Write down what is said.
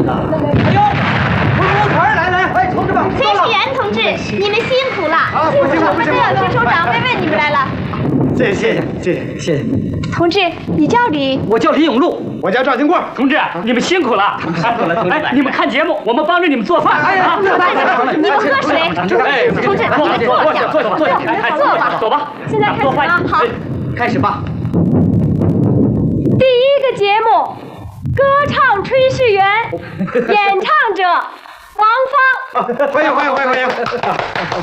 了。哎呦，我团来，哎，同志们， 炊事员同志，你们辛苦了。 啊，不行， 我们都要去首长慰问你们来了。 谢谢。 同志，你叫李？ 我叫李永禄。 我叫赵金贵。 同志，你们辛苦了。哎，你们看节目，我们帮着你们做饭。哎呀， 你们喝水。 哎， 同志，你们坐下，坐吧， 走吧。 现在开始啊，好， 开始吧。 第一个节目，歌唱炊事员，演唱者王芳。 欢迎。